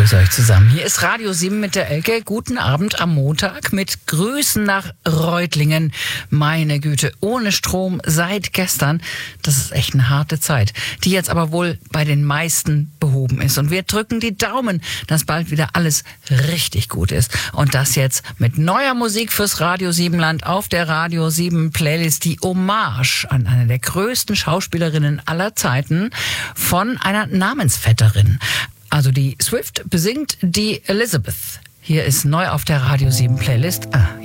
grüße euch zusammen. Hier ist Radio 7 mit der Elke. Guten Abend am Montag mit Grüßen nach Reutlingen. Meine Güte, ohne Strom seit gestern. Das ist echt eine harte Zeit, die jetzt aber wohl bei den meisten behoben ist. Und wir drücken die Daumen, dass bald wieder alles richtig gut ist. Und das jetzt mit neuer Musik fürs Radio 7 Land auf der Radio 7 Playlist. Die Hommage an eine der größten Schauspielerinnen aller Zeiten von einer Namensvetterin. Also die Swift besingt die Elizabeth. Hier ist neu auf der Radio 7 Playlist.